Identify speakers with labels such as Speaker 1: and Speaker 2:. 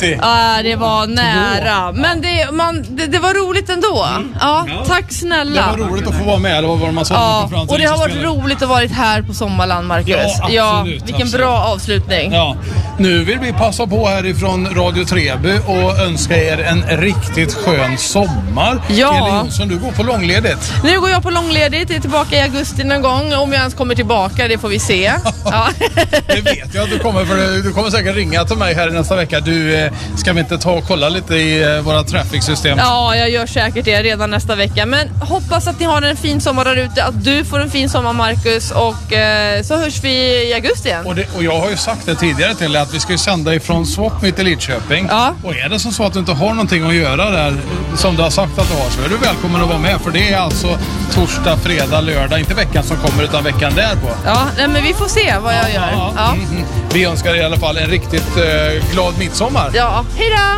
Speaker 1: 50.
Speaker 2: Ja, det var nära. Men det var roligt ändå. Ja, tack snälla.
Speaker 1: Det var roligt att få vara med. Eller vad var det man sa?
Speaker 2: Ja, och det har varit roligt att vara här på Sommarland, Marcus.
Speaker 1: Ja, absolut.
Speaker 2: Vilken bra avslutning.
Speaker 1: Ja, nu vill vi passa på härifrån Radio Treby och önska er en riktigt skön sommar.
Speaker 2: Ja.
Speaker 1: Elin Jonsson, du går på långledigt.
Speaker 2: Nu går jag på långledigt, är tillbaka i augusti någon gång. Om jag ens kommer tillbaka, det får vi se. Ja.
Speaker 1: Det vet jag att du kommer, för du kommer säkert ringa till mig här nästa vecka. Du, ska vi inte ta och kolla lite i våra traffic-system?
Speaker 2: Ja, jag gör säkert det redan nästa vecka. Men hoppas att ni har en fin sommar där ute, att du får en fin sommar, Marcus. Och så hörs vi i augusti igen.
Speaker 1: Och jag har ju sagt det tidigare till dig att vi ska sända ifrån Swap mitt i Lidköping.
Speaker 2: Ja.
Speaker 1: Och är det så att du inte har någonting att göra där som du har sagt att du har, så är du välkommen att vara med. För det är alltså torsdag, fredag, lördag, inte veckan som kommer utan veckan därpå.
Speaker 2: Ja, nej, men vi får se vad jag gör. Ja.
Speaker 1: Vi önskar i alla fall en riktigt glad midsommar.
Speaker 2: Ja, hej då!